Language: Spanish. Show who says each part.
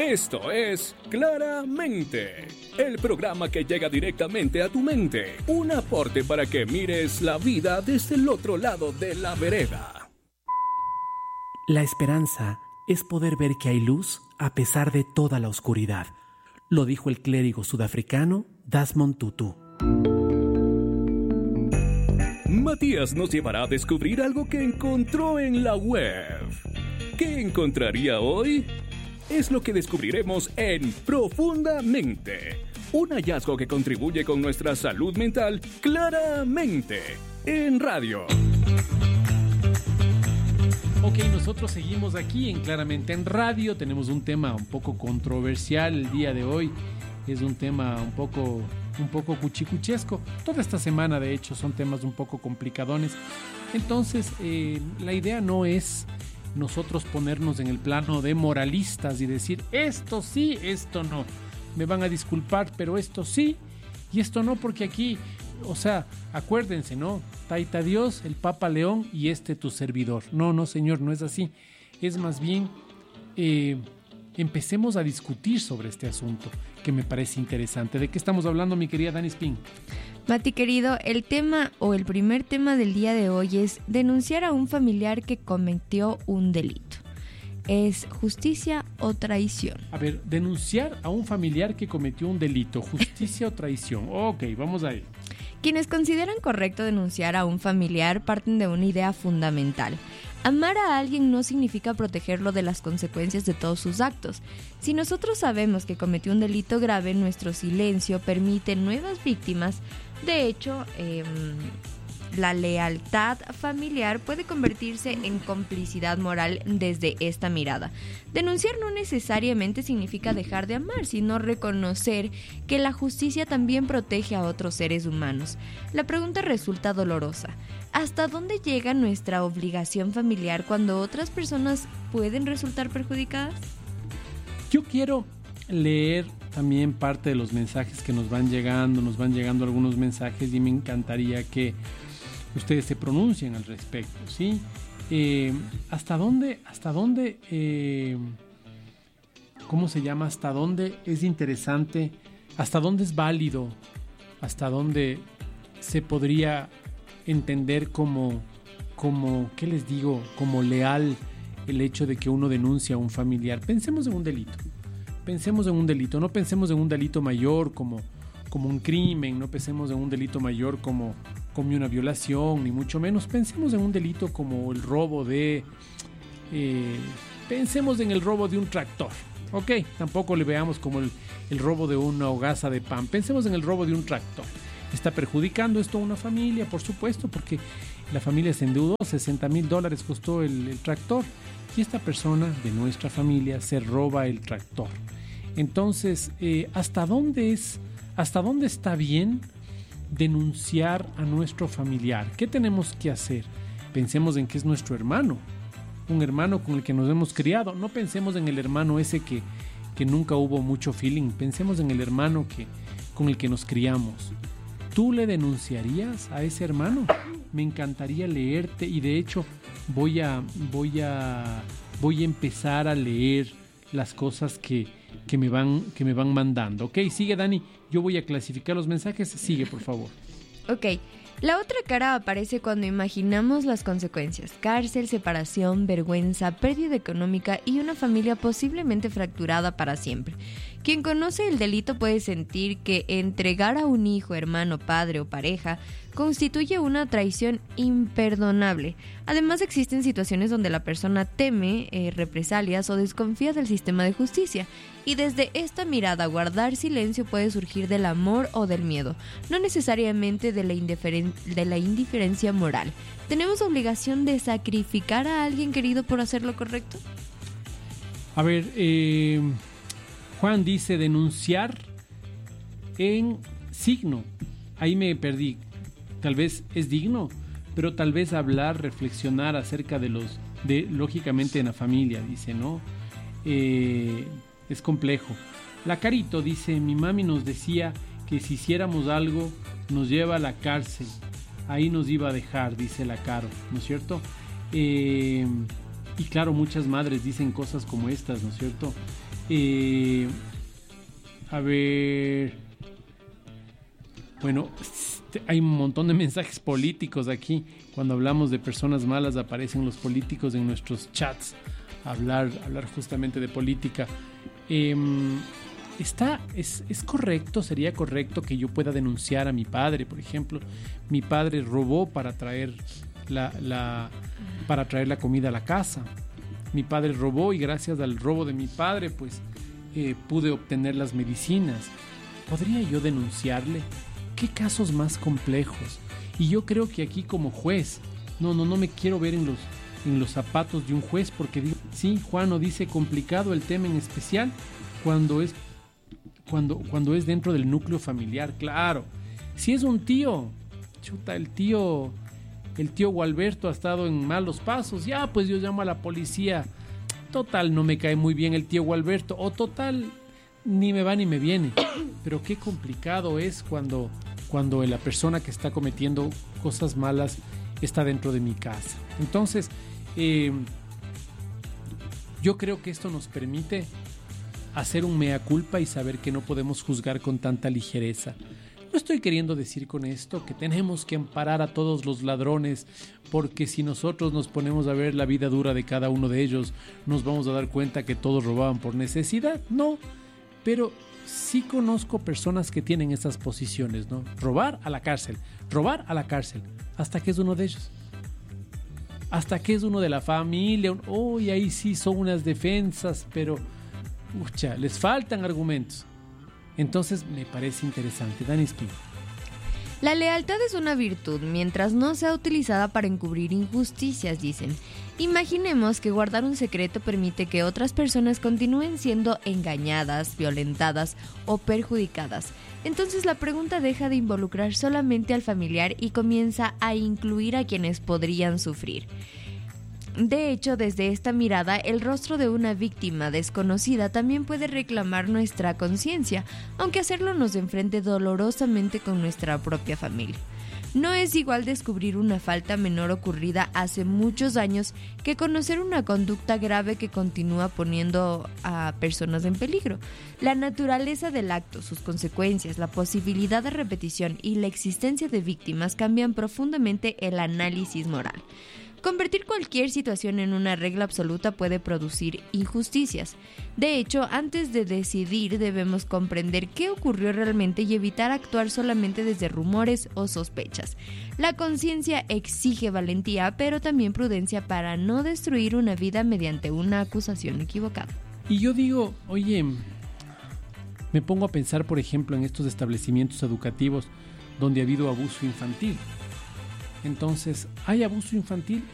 Speaker 1: Esto es Claramente, el programa que llega directamente a tu mente. Un aporte para que mires la vida desde el otro lado de la vereda.
Speaker 2: La esperanza es poder ver que hay luz a pesar de toda la oscuridad. Lo dijo el clérigo sudafricano Desmond Tutu.
Speaker 1: Matías nos llevará a descubrir algo que encontró en la web. ¿Qué encontraría hoy? Es lo que descubriremos en Profundamente. Un hallazgo que contribuye con nuestra salud mental claramente en radio.
Speaker 3: Ok, nosotros seguimos aquí en Claramente en Radio. Tenemos un tema un poco controversial el día de hoy. Es un tema un poco cuchicuchesco. Toda esta semana, de hecho, son temas un poco complicadones. Entonces, la idea no es nosotros ponernos en el plano de moralistas y decir esto sí, esto no. Me van a disculpar, pero esto sí y esto no, porque aquí, o sea, acuérdense, ¿no? Taita Dios, el Papa León y tu servidor. No, señor, no es así. Es más bien, empecemos a discutir sobre este asunto, que me parece interesante. ¿De qué estamos hablando, mi querida Dani Spin?
Speaker 4: Mati querido, el tema o el primer tema del día de hoy es denunciar a un familiar que cometió un delito. ¿Es justicia o traición?
Speaker 3: A ver, denunciar a un familiar que cometió un delito, justicia o traición. Ok, vamos a ir.
Speaker 4: Quienes consideran correcto denunciar a un familiar parten de una idea fundamental. Amar a alguien no significa protegerlo de las consecuencias de todos sus actos. Si nosotros sabemos que cometió un delito grave, nuestro silencio permite nuevas víctimas. De hecho, la lealtad familiar puede convertirse en complicidad moral desde esta mirada. Denunciar no necesariamente significa dejar de amar, sino reconocer que la justicia también protege a otros seres humanos. La pregunta resulta dolorosa. ¿Hasta dónde llega nuestra obligación familiar cuando otras personas pueden resultar perjudicadas?
Speaker 3: Yo quiero leer también parte de los mensajes que nos van llegando algunos mensajes y me encantaría que ustedes se pronuncien al respecto, ¿sí? ¿Hasta dónde, cómo se llama? ¿Hasta dónde es interesante? ¿Hasta dónde es válido? ¿Hasta dónde se podría entender como, ¿qué les digo? Como leal el hecho de que uno denuncia a un familiar. Pensemos en un delito. No pensemos en un delito mayor como un crimen, no pensemos en un delito mayor como una violación, ni mucho menos. Pensemos en un delito como el robo pensemos en el robo de un tractor, ¿ok? Tampoco le veamos como el robo de una hogaza de pan. Pensemos en el robo de un tractor. ¿Está perjudicando esto a una familia? Por supuesto, porque la familia se endeudó, $60,000 costó el tractor, y esta persona de nuestra familia se roba el tractor. Entonces, ¿hasta dónde está bien denunciar a nuestro familiar? ¿Qué tenemos que hacer? Pensemos en que es nuestro hermano, un hermano con el que nos hemos criado. No pensemos en el hermano ese que nunca hubo mucho feeling. Pensemos en el hermano con el que nos criamos. ¿Tú le denunciarías a ese hermano? Me encantaría leerte y de hecho voy a empezar a leer las cosas que me van mandando. Ok, sigue Dani, yo voy a clasificar los mensajes. Sigue, por favor.
Speaker 4: Ok, la otra cara aparece cuando imaginamos las consecuencias: cárcel, separación, vergüenza, pérdida económica y una familia posiblemente fracturada para siempre. Quien conoce el delito puede sentir que entregar a un hijo, hermano, padre o pareja constituye una traición imperdonable. Además, existen situaciones donde la persona teme represalias o desconfía del sistema de justicia. Y desde esta mirada, guardar silencio puede surgir del amor o del miedo, no necesariamente de la indiferencia moral. ¿Tenemos obligación de sacrificar a alguien querido por hacer lo correcto?
Speaker 3: A ver, Juan dice denunciar en signo. Ahí me perdí. Tal vez es digno, pero tal vez hablar, reflexionar acerca lógicamente en la familia, dice, ¿no? Es complejo. La Carito dice, mi mami nos decía que si hiciéramos algo nos lleva a la cárcel, ahí nos iba a dejar, dice la Caro, ¿no es cierto? Y claro, muchas madres dicen cosas como estas, ¿no es cierto? A ver... Bueno, hay un montón de mensajes políticos aquí. Cuando hablamos de personas malas aparecen los políticos en nuestros chats a hablar justamente de política. ¿Es correcto, sería correcto que yo pueda denunciar a mi padre, por ejemplo? Mi padre robó para traer la comida a la casa. Mi padre robó y gracias al robo de mi padre pues pude obtener las medicinas. ¿Podría yo denunciarle? ¿Qué casos más complejos? Y yo creo que aquí como juez, no me quiero ver en los zapatos de un juez, porque digo, sí, Juano dice complicado el tema, en especial cuando es dentro del núcleo familiar. Claro, si es un tío, chuta, el tío Gualberto ha estado en malos pasos, ya pues yo llamo a la policía. Total, no me cae muy bien el tío Gualberto, o total, ni me va ni me viene. Pero qué complicado es cuando la persona que está cometiendo cosas malas está dentro de mi casa. Entonces, yo creo que esto nos permite hacer un mea culpa y saber que no podemos juzgar con tanta ligereza. No estoy queriendo decir con esto que tenemos que amparar a todos los ladrones, porque si nosotros nos ponemos a ver la vida dura de cada uno de ellos, nos vamos a dar cuenta que todos robaban por necesidad. No, pero sí conozco personas que tienen esas posiciones, ¿no? Robar a la cárcel, hasta que es uno de ellos. Hasta que es uno de la familia. Y ahí sí son unas defensas, pero les faltan argumentos. Entonces me parece interesante. Dani Espino.
Speaker 4: La lealtad es una virtud mientras no sea utilizada para encubrir injusticias, dicen. Imaginemos que guardar un secreto permite que otras personas continúen siendo engañadas, violentadas o perjudicadas. Entonces la pregunta deja de involucrar solamente al familiar y comienza a incluir a quienes podrían sufrir. De hecho, desde esta mirada, el rostro de una víctima desconocida también puede reclamar nuestra conciencia, aunque hacerlo nos enfrente dolorosamente con nuestra propia familia. No es igual descubrir una falta menor ocurrida hace muchos años que conocer una conducta grave que continúa poniendo a personas en peligro. La naturaleza del acto, sus consecuencias, la posibilidad de repetición y la existencia de víctimas cambian profundamente el análisis moral. Convertir cualquier situación en una regla absoluta puede producir injusticias. De hecho, antes de decidir debemos comprender qué ocurrió realmente y evitar actuar solamente desde rumores o sospechas. La conciencia exige valentía, pero también prudencia para no destruir una vida mediante una acusación equivocada.
Speaker 3: Y yo digo, oye, me pongo a pensar, por ejemplo, en estos establecimientos educativos donde ha habido abuso infantil. Entonces, hay abuso infantil